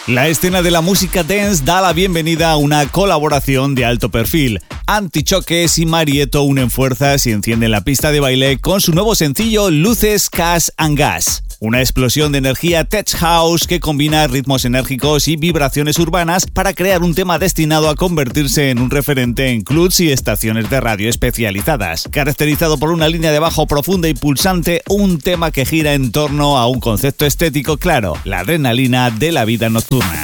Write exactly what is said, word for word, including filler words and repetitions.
La escena de la música dance da la bienvenida a una colaboración de alto perfil. Antichoques y Marieto unen fuerzas y encienden la pista de baile con su nuevo sencillo Luces, Cash and Gas. Una explosión de energía tech house que combina ritmos enérgicos y vibraciones urbanas para crear un tema destinado a convertirse en un referente en clubs y estaciones de radio especializadas. Caracterizado por una línea de bajo profunda y pulsante, un tema que gira en torno a un concepto estético claro, la adrenalina de la vida nocturna.